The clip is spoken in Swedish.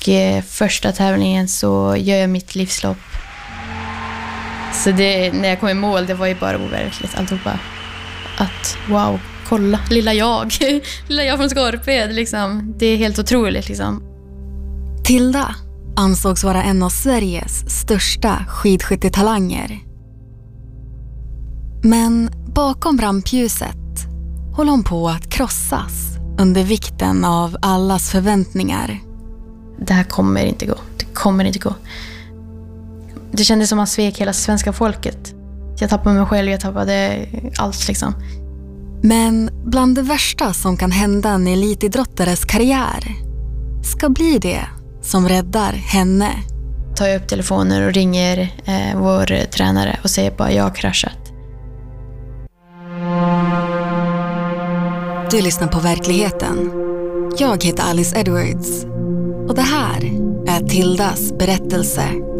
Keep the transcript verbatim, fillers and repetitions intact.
Och eh, första tävlingen så gör jag mitt livslopp. Så det, när jag kom i mål, det var ju bara overkligt. Alltihopa. Att, wow, kolla, lilla jag. lilla jag från Skorped, liksom. Det är helt otroligt, liksom. Tilda ansågs vara en av Sveriges största skidskyttetalanger. Men bakom rampljuset håller hon på att krossas under vikten av allas förväntningar. Det här kommer inte gå. Det kommer inte gå. Det kändes som att man svek hela svenska folket. Jag tappade mig själv, jag tappade allt liksom. Men bland det värsta som kan hända en elitidrottares karriär ska bli det som räddar henne. Tar jag upp telefonen och ringer eh, vår tränare och säger bara jag har kraschat. Du lyssnar på Verkligheten. Jag heter Alice Edwards och det här är Tildas berättelse.